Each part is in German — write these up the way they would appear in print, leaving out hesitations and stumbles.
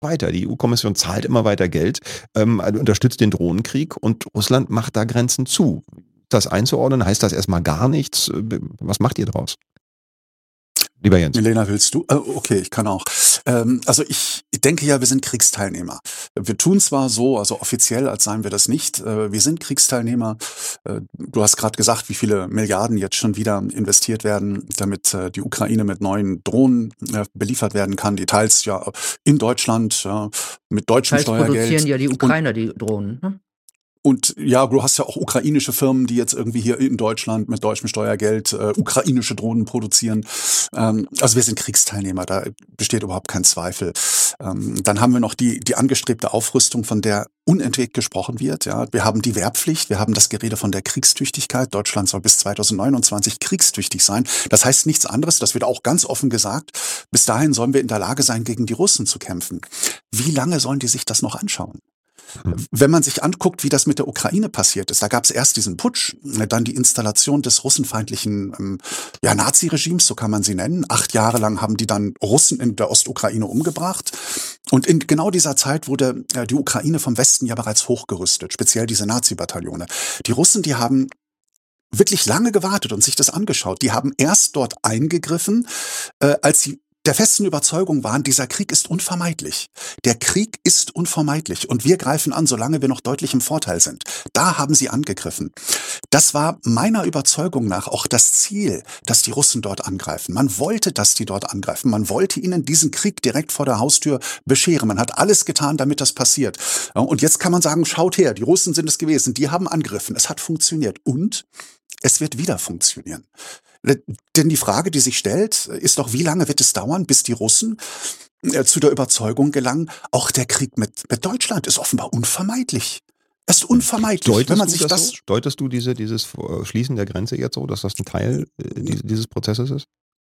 weiter. Die EU-Kommission zahlt immer weiter Geld, unterstützt den Drohnenkrieg und Russland macht da Grenzen zu. Das einzuordnen, heißt das erstmal gar nichts? Was macht ihr draus? Lieber Jens. Milena, willst du? Okay, ich kann auch. Also ich denke ja, wir sind Kriegsteilnehmer. Wir tun zwar so, also offiziell, als seien wir das nicht. Wir sind Kriegsteilnehmer. Du hast gerade gesagt, wie viele Milliarden jetzt schon wieder investiert werden, damit die Ukraine mit neuen Drohnen beliefert werden kann. Die teils ja in Deutschland mit deutschem Steuergeld. Produzieren ja die Ukrainer die Drohnen, ne? Und ja, du hast ja auch ukrainische Firmen, die jetzt irgendwie hier in Deutschland mit deutschem Steuergeld ukrainische Drohnen produzieren. Also wir sind Kriegsteilnehmer, da besteht überhaupt kein Zweifel. Dann haben wir noch die angestrebte Aufrüstung, von der unentwegt gesprochen wird. Ja, wir haben die Wehrpflicht, wir haben das Gerede von der Kriegstüchtigkeit. Deutschland soll bis 2029 kriegstüchtig sein. Das heißt nichts anderes, das wird auch ganz offen gesagt. Bis dahin sollen wir in der Lage sein, gegen die Russen zu kämpfen. Wie lange sollen die sich das noch anschauen? Wenn man sich anguckt, wie das mit der Ukraine passiert ist, da gab es erst diesen Putsch, dann die Installation des russenfeindlichen Nazi-Regimes, so kann man sie nennen. 8 Jahre lang haben die dann Russen in der Ostukraine umgebracht. Und in genau dieser Zeit wurde die Ukraine vom Westen ja bereits hochgerüstet, speziell diese Nazi-Bataillone. Die Russen, die haben wirklich lange gewartet und sich das angeschaut. Die haben erst dort eingegriffen, als sie der festen Überzeugung waren, dieser Krieg ist unvermeidlich. Der Krieg ist unvermeidlich und wir greifen an, solange wir noch deutlich im Vorteil sind. Da haben sie angegriffen. Das war meiner Überzeugung nach auch das Ziel, dass die Russen dort angreifen. Man wollte, dass die dort angreifen. Man wollte ihnen diesen Krieg direkt vor der Haustür bescheren. Man hat alles getan, damit das passiert. Und jetzt kann man sagen, schaut her, die Russen sind es gewesen. Die haben angegriffen. Es hat funktioniert und es wird wieder funktionieren. Denn die Frage, die sich stellt, ist doch, wie lange wird es dauern, bis die Russen zu der Überzeugung gelangen, auch der Krieg mit Deutschland ist offenbar unvermeidlich. Es ist unvermeidlich. Deutest du dieses Schließen der Grenze jetzt so, dass das ein Teil dieses Prozesses ist?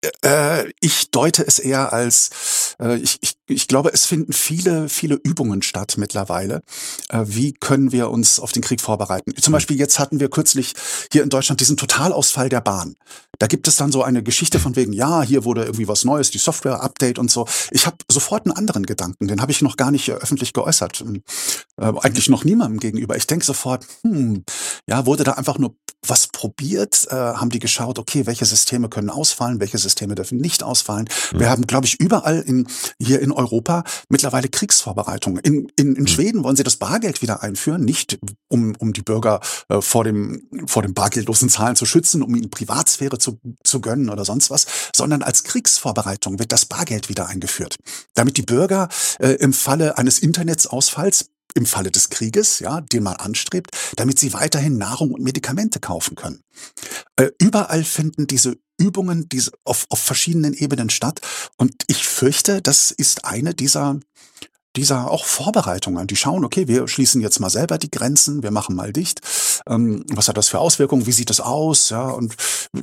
Ich deute es eher als, ich glaube, es finden viele Übungen statt mittlerweile. Wie können wir uns auf den Krieg vorbereiten? Zum Beispiel jetzt hatten wir kürzlich hier in Deutschland diesen Totalausfall der Bahn. Da gibt es dann so eine Geschichte von wegen, ja, hier wurde irgendwie was Neues, die Software-Update und so. Ich habe sofort einen anderen Gedanken, den habe ich noch gar nicht öffentlich geäußert. Eigentlich noch niemandem gegenüber. Ich denke sofort, wurde da einfach nur was probiert, haben die geschaut, okay, welche Systeme können ausfallen, welche Systeme dürfen nicht ausfallen. Wir haben, glaube ich, überall hier in Europa mittlerweile Kriegsvorbereitungen. In Schweden wollen sie das Bargeld wieder einführen, nicht um die Bürger vor dem bargeldlosen Zahlen zu schützen, um ihnen Privatsphäre zu gönnen oder sonst was, sondern als Kriegsvorbereitung wird das Bargeld wieder eingeführt. Damit die Bürger im Falle eines Internetsausfalls, im Falle des Krieges, ja, den man anstrebt, damit sie weiterhin Nahrung und Medikamente kaufen können. Überall finden diese Übungen auf verschiedenen Ebenen statt. Und ich fürchte, das ist eine dieser auch Vorbereitungen. Die schauen, okay, wir schließen jetzt mal selber die Grenzen, wir machen mal dicht. Was hat das für Auswirkungen? Wie sieht das aus? Ja, und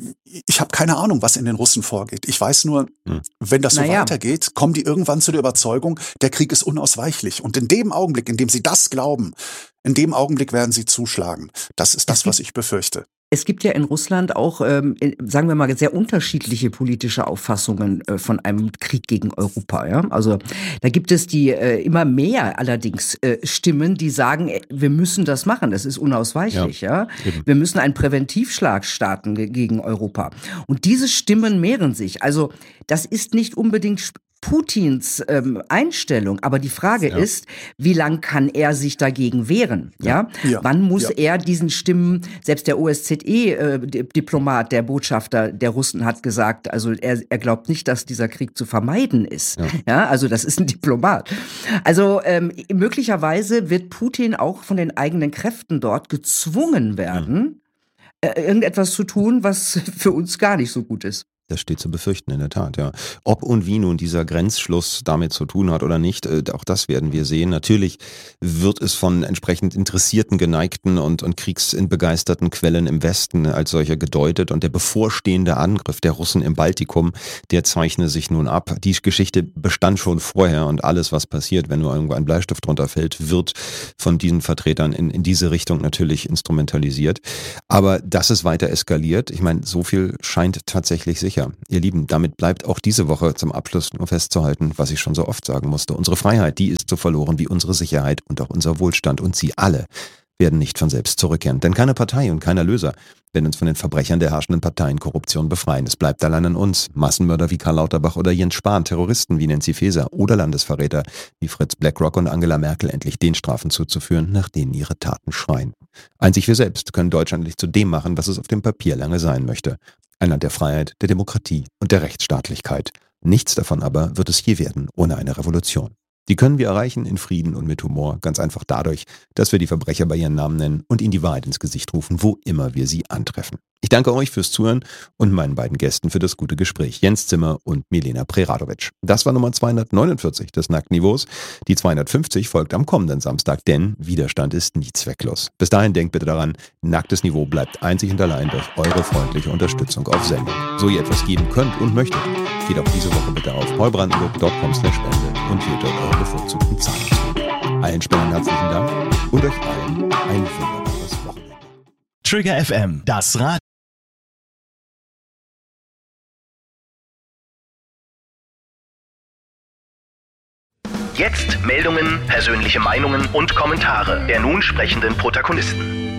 ich habe keine Ahnung, was in den Russen vorgeht. Ich weiß nur, wenn das so weitergeht, kommen die irgendwann zu der Überzeugung, der Krieg ist unausweichlich. Und in dem Augenblick, in dem sie das glauben, in dem Augenblick werden sie zuschlagen. Das ist das, was ich befürchte. Es gibt ja in Russland auch, sagen wir mal, sehr unterschiedliche politische Auffassungen von einem Krieg gegen Europa. Ja? Also da gibt es die immer mehr allerdings Stimmen, die sagen, wir müssen das machen, das ist unausweichlich. Ja? Wir müssen einen Präventivschlag starten gegen Europa. Und diese Stimmen mehren sich. Also das ist nicht unbedingt Putins Einstellung, aber die Frage ist, wie lang kann er sich dagegen wehren? Ja? Wann muss er diesen Stimmen, selbst der OSZE-Diplomat, der Botschafter der Russen hat gesagt, also er glaubt nicht, dass dieser Krieg zu vermeiden ist. Ja, also das ist ein Diplomat. Also möglicherweise wird Putin auch von den eigenen Kräften dort gezwungen werden, irgendetwas zu tun, was für uns gar nicht so gut ist. Das steht zu befürchten, in der Tat, ja. Ob und wie nun dieser Grenzschluss damit zu tun hat oder nicht, auch das werden wir sehen. Natürlich wird es von entsprechend interessierten, geneigten und kriegsbegeisterten Quellen im Westen als solcher gedeutet und der bevorstehende Angriff der Russen im Baltikum, der zeichne sich nun ab. Die Geschichte bestand schon vorher und alles, was passiert, wenn nur irgendwo ein Bleistift drunter fällt, wird von diesen Vertretern in diese Richtung natürlich instrumentalisiert. Aber dass es weiter eskaliert, ich meine, so viel scheint tatsächlich sicher. Tja, ihr Lieben, damit bleibt auch diese Woche zum Abschluss nur festzuhalten, was ich schon so oft sagen musste. Unsere Freiheit, die ist so verloren wie unsere Sicherheit und auch unser Wohlstand. Und sie alle werden nicht von selbst zurückkehren. Denn keine Partei und kein Erlöser werden uns von den Verbrechern der herrschenden Parteien Korruption befreien. Es bleibt allein an uns. Massenmörder wie Karl Lauterbach oder Jens Spahn, Terroristen wie Nancy Faeser oder Landesverräter wie Fritz Blackrock und Angela Merkel endlich den Strafen zuzuführen, nach denen ihre Taten schreien. Einzig wir selbst können Deutschland endlich zu dem machen, was es auf dem Papier lange sein möchte. Ein Land der Freiheit, der Demokratie und der Rechtsstaatlichkeit. Nichts davon aber wird es je werden ohne eine Revolution. Die können wir erreichen in Frieden und mit Humor, ganz einfach dadurch, dass wir die Verbrecher bei ihren Namen nennen und ihnen die Wahrheit ins Gesicht rufen, wo immer wir sie antreffen. Ich danke euch fürs Zuhören und meinen beiden Gästen für das gute Gespräch, Jens Zimmer und Milena Preradovic. Das war Nummer 249 des Nacktniveaus. Die 250 folgt am kommenden Samstag, denn Widerstand ist nie zwecklos. Bis dahin denkt bitte daran, nacktes Niveau bleibt einzig und allein durch eure freundliche Unterstützung auf Sendung. So ihr etwas geben könnt und möchtet, geht auch diese Woche bitte auf heubrandenburg.com/spende und wählt dort eure bevorzugten Zahlungswege. Allen Spendern herzlichen Dank und euch allen ein wunderbares Wochenende. Trigger FM, das Rad. Jetzt Meldungen, persönliche Meinungen und Kommentare der nun sprechenden Protagonisten.